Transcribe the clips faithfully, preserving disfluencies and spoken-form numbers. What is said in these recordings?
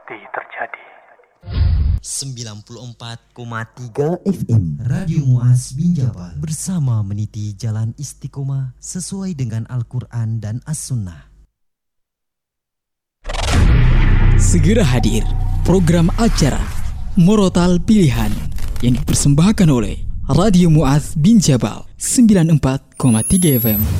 pasti terjadi. sembilan puluh empat koma tiga F M Radio Muaz bin Jabal bersama meniti jalan istiqomah sesuai dengan Al-Quran dan As-Sunnah. Segera hadir program acara Murotal Pilihan yang dipersembahkan oleh Radio Muaz bin Jabal sembilan puluh empat koma tiga F M.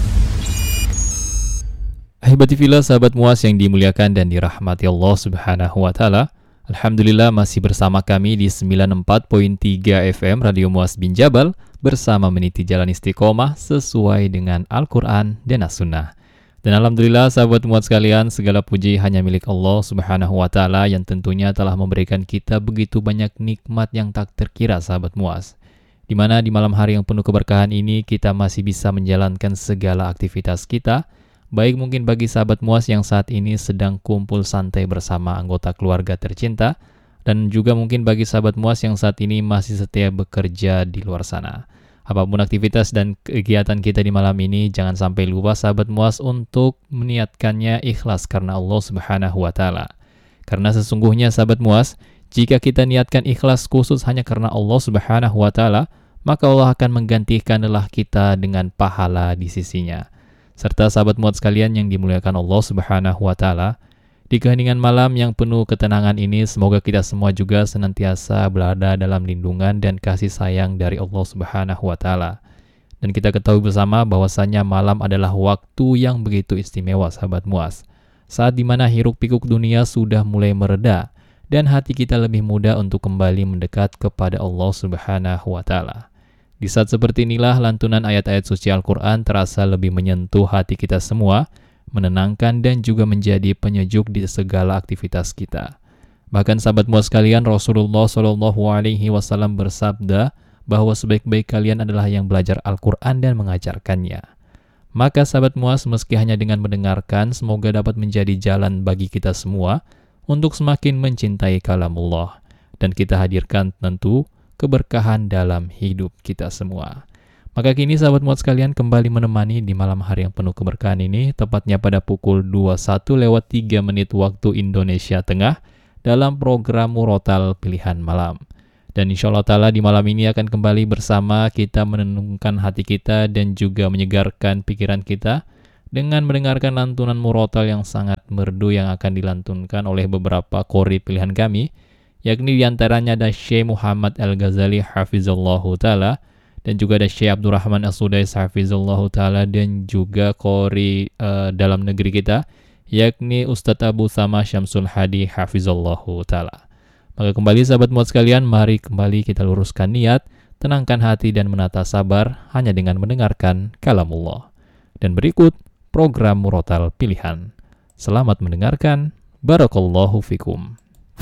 Ahibatifillah, sahabat Muaz yang dimuliakan dan dirahmati Allah Subhanahu wa taala. Alhamdulillah masih bersama kami di sembilan puluh empat koma tiga F M Radio Muaz bin Jabal bersama meniti jalan istiqomah sesuai dengan Al-Quran dan As-Sunnah. Dan alhamdulillah sahabat Muaz sekalian, segala puji hanya milik Allah Subhanahu wa taala yang tentunya telah memberikan kita begitu banyak nikmat yang tak terkira sahabat Muaz. Di mana di malam hari yang penuh keberkahan ini kita masih bisa menjalankan segala aktivitas kita. Baik mungkin bagi sahabat Muaz yang saat ini sedang kumpul santai bersama anggota keluarga tercinta, dan juga mungkin bagi sahabat Muaz yang saat ini masih setia bekerja di luar sana. Apapun aktivitas dan kegiatan kita di malam ini, jangan sampai lupa sahabat Muaz untuk meniatkannya ikhlas karena Allah Subhanahu wa taala. Karena sesungguhnya sahabat Muaz, jika kita niatkan ikhlas khusus hanya karena Allah Subhanahu wa taala, maka Allah akan menggantikan lelah kita dengan pahala di sisinya. Serta sahabat Muaz sekalian yang dimuliakan Allah Subhanahu wa taala, di keheningan malam yang penuh ketenangan ini, semoga kita semua juga senantiasa berada dalam lindungan dan kasih sayang dari Allah Subhanahu wa taala. Dan kita ketahui bersama bahwasanya malam adalah waktu yang begitu istimewa sahabat Muaz. Saat dimana hiruk pikuk dunia sudah mulai mereda dan hati kita lebih mudah untuk kembali mendekat kepada Allah Subhanahu wa taala. Di saat seperti inilah lantunan ayat-ayat suci Al-Quran terasa lebih menyentuh hati kita semua, menenangkan dan juga menjadi penyejuk di segala aktivitas kita. Bahkan sahabat Muaz sekalian, Rasulullah shallallahu alaihi wasallam bersabda bahwa sebaik-baik kalian adalah yang belajar Al-Quran dan mengajarkannya. Maka sahabat Muaz, meski hanya dengan mendengarkan, semoga dapat menjadi jalan bagi kita semua untuk semakin mencintai kalamullah. Dan kita hadirkan tentu keberkahan dalam hidup kita semua. Maka kini sahabat Muaz sekalian kembali menemani di malam hari yang penuh keberkahan ini, tepatnya pada pukul dua puluh satu lewat tiga menit waktu Indonesia Tengah dalam program Murotal Pilihan Malam. Dan insya Allah ta'ala di malam ini akan kembali bersama kita menenangkan hati kita dan juga menyegarkan pikiran kita dengan mendengarkan lantunan Murotal yang sangat merdu yang akan dilantunkan oleh beberapa qori pilihan kami, yakni diantaranya ada Syekh Muhammad Al-Ghazali Hafizallahu Ta'ala, dan juga ada Syekh Abdurrahman As-Sudais Hafizallahu Ta'ala, dan juga qori uh, dalam negeri kita, yakni Ustadz Abu Sama Syamsul Hadi Hafizallahu Ta'ala. Maka kembali sahabat Muaz sekalian, mari kembali kita luruskan niat, tenangkan hati dan menata sabar hanya dengan mendengarkan kalamullah. Dan berikut program Murotal Pilihan. Selamat mendengarkan. Barakallahu fikum.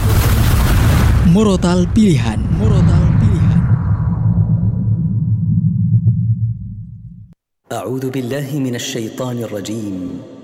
Murotal Pilihan, Murotal Pilihan. A'udzu billahi minasy syaithanir rajim.